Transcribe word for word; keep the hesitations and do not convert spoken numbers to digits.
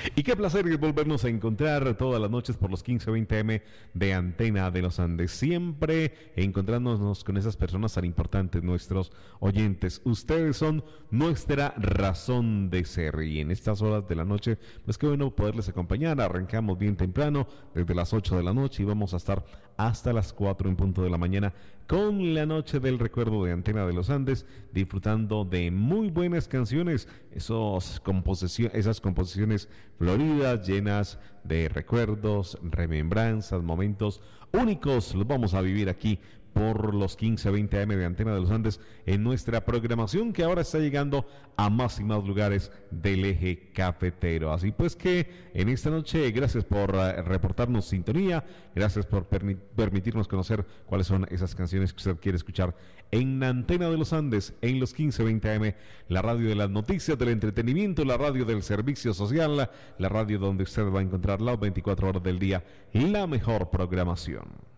Y qué placer volvernos a encontrar todas las noches por los quince veinte eme de Antena de los Andes. Siempre encontrándonos con esas personas tan importantes, nuestros oyentes. Ustedes son nuestra razón de ser. Y en estas horas de la noche, pues qué bueno poderles acompañar. Arrancamos bien temprano, desde las ocho de la noche, y vamos a estar hasta las cuatro en punto de la mañana con la noche del recuerdo de Antena de los Andes, disfrutando de muy buenas canciones, esos composici- esas composiciones floridas, llenas de recuerdos, remembranzas, momentos únicos. Los vamos a vivir aquí por los quince veinte eme de Antena de los Andes en nuestra programación, que ahora está llegando a más y más lugares del eje cafetero. Así pues que en esta noche, gracias por uh, reportarnos sintonía, gracias por permi- permitirnos conocer cuáles son esas canciones que usted quiere escuchar en Antena de los Andes, en los quince veinte eme, la radio de las noticias, del entretenimiento, la radio del servicio social, la, la radio donde usted va a encontrar las veinticuatro horas del día, la mejor programación.